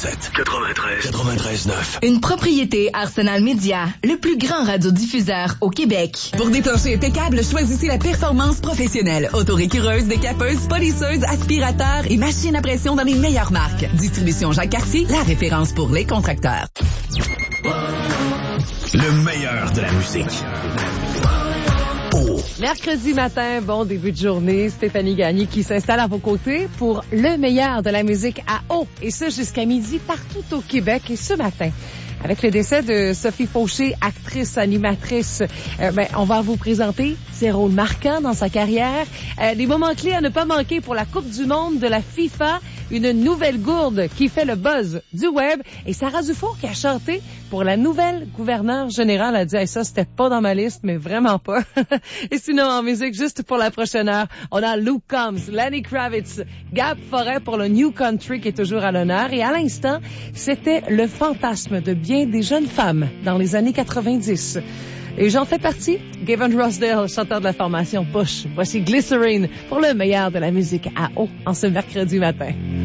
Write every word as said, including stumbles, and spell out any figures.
sept, quatre-vingt-treize, quatre-vingt-treize neuf. Une propriété Arsenal Media, le plus grand radiodiffuseur au Québec. Pour des planchers impeccables, choisissez la performance professionnelle. Autorécureuse, décapeuse, polisseuse, aspirateur et machine à pression dans les meilleures marques. Distribution Jacques Cartier, la référence pour les contracteurs. Le meilleur de la musique. Mercredi matin, bon début de journée, Stéphanie Gagné qui s'installe à vos côtés pour le meilleur de la musique à eau. Et ce, jusqu'à midi, partout au Québec. Et ce matin, avec le décès de Sophie Fauché, actrice, animatrice, euh, ben, on va vous présenter ses rôles marquants dans sa carrière, euh, des moments clés à ne pas manquer pour la Coupe du monde de la FIFA, une nouvelle gourde qui fait le buzz du web, et Sarah Dufour qui a chanté pour la nouvelle gouverneure générale. Elle a dit hey, « ça, c'était pas dans ma liste, mais vraiment pas. » Et sinon, en musique, juste pour la prochaine heure, on a Luke Combs, Lenny Kravitz, Gab Forêt pour le New Country qui est toujours à l'honneur. Et à l'instant, c'était le fantasme de bien des jeunes femmes dans les années quatre-vingt-dix. Et j'en fais partie, Gavin Rossdale, chanteur de la formation Bush. Voici Glycerine pour le meilleur de la musique à eau en ce mercredi matin.